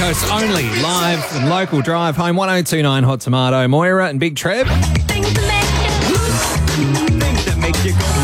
Coast only, live and local drive home, 1029 Hot Tomato, Moira and Big Trev. Things that make you go.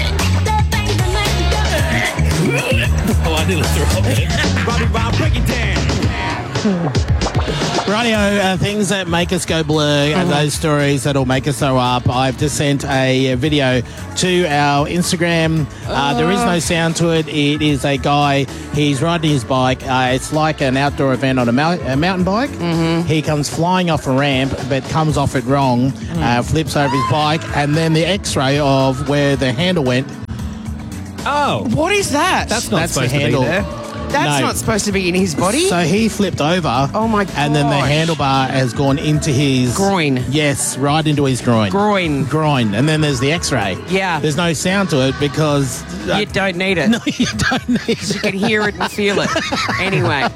Oh, I nearly threw up there. Robbie Rob, break it down. Radio, things that make us go blur and those stories that'll make us throw up. I've just sent a video to our Instagram. There is no sound to it. It is a guy. He's riding his bike. It's like an outdoor event on a mountain bike. Mm-hmm. He comes flying off a ramp, but comes off it wrong, flips over his bike, and then the X-ray of where the handle went. Oh, What is that? that's not That's the supposed to be handle. there. That's No. not supposed to be in his body. So he flipped over. Oh, my And then the gosh. handlebar has gone into his... Groin. Yes, right into his groin. Groin. And then there's the X-ray. Yeah. There's no sound to it because... You don't need it. No, you don't need You it. can hear it and feel it. Anyway,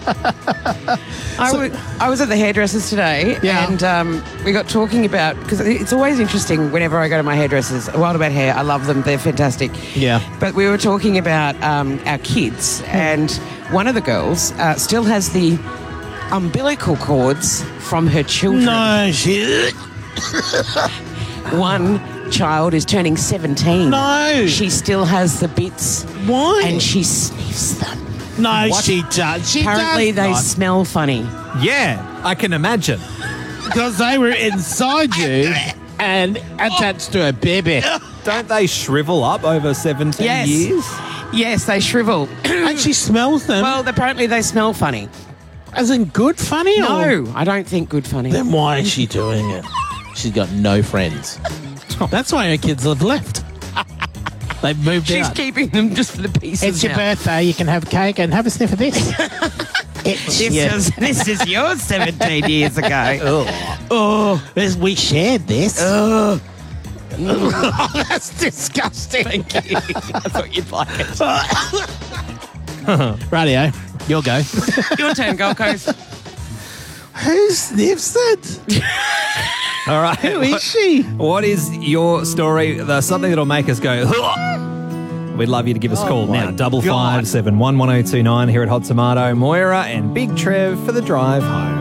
I was at the hairdressers today, Yeah. and we got talking about, because it's always interesting whenever I go to my hairdressers. Wild About Hair, I love them; they're fantastic. Yeah. But we were talking about our kids, and one of the girls still has the umbilical cords from her children. No, shit. One child is turning 17. No. She still has the bits. Why? And she sniffs them. No, What? she does. She Apparently, does they not. smell funny. Yeah, I can imagine. Because they were inside you and attached to a baby. Don't they shrivel up over 17 Yes. years? Yes, they shrivel. And she smells them. Well, apparently they smell funny. as in good funny? Or? No, I don't think good funny. Then why is she doing it? She's got no friends. That's why her kids have left. They've moved She's out. keeping them just for the pieces. It's your now. birthday. You can have cake and have a sniff of this. This is yours 17 years ago. We shared this. Oh, That's disgusting. thank you. I thought you'd like it. Radio, you'll go. Your turn, Gold Coast. Who sniffs it? All right. Who is she? What is your story? Something that'll make us go. We'd love you to give us a call now. 557 11029 here at Hot Tomato. Moira and Big Trev for the drive home.